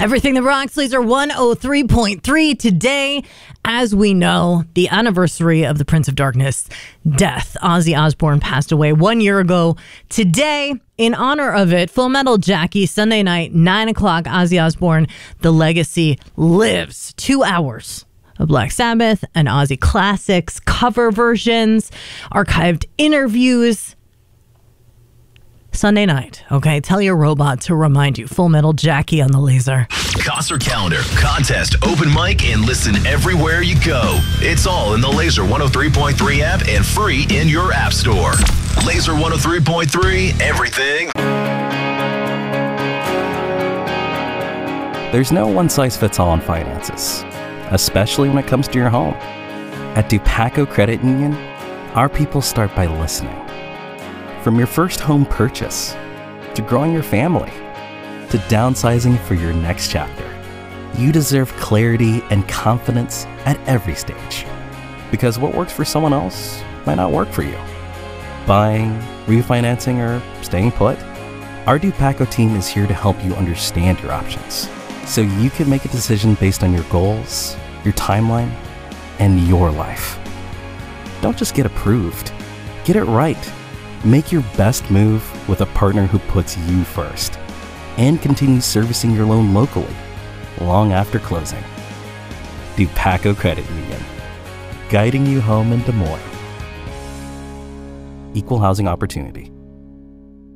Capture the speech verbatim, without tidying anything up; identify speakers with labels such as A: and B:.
A: Everything that rocks, Laser one oh three point three. Today, as we know, the anniversary of the Prince of Darkness death. Ozzy Osbourne passed away one year ago today. In honor of it, Full Metal Jackie, Sunday night, nine o'clock, Ozzy Osbourne, The Legacy Lives. Two hours of Black Sabbath and Ozzy classics, cover versions, archived interviews. Sunday night, okay? Tell your robot to remind you. Full Metal Jackie on the Laser.
B: Concert calendar, contest, open mic, and listen everywhere you go. It's all in the Laser one oh three point three app and free in your app store. Laser one oh three point three, everything.
C: There's no one-size-fits-all on finances, especially when it comes to your home. At Dupaco Credit Union, our people start by listening. From your first home purchase, to growing your family, to downsizing for your next chapter, you deserve clarity and confidence at every stage. Because what works for someone else might not work for you. Buying, refinancing, or staying put, our Dupaco team is here to help you understand your options, so you can make a decision based on your goals, your timeline, and your life. Don't just get approved, get it right. Make your best move with a partner who puts you first and continues servicing your loan locally long after closing. Dupaco Credit Union, guiding you home in Des Moines. Equal housing opportunity.